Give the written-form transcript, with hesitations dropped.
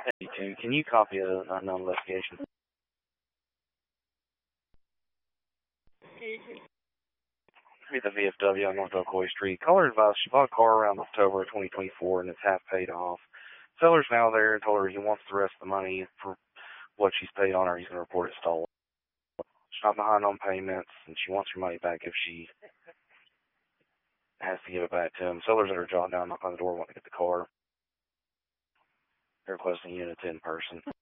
Hey, can you copy a unknown investigation? Be the VFW on North Ocoee Street. Caller advised she bought a car around October 2024 and it's half paid off. Seller's now there and told her he wants the rest of the money for what she's paid on her. He's going to report it stolen. She's not behind on payments and she wants her money back if she has to give it back to him. Seller's at her job now, knock on the door, wanting to get the car. They're requesting units in person.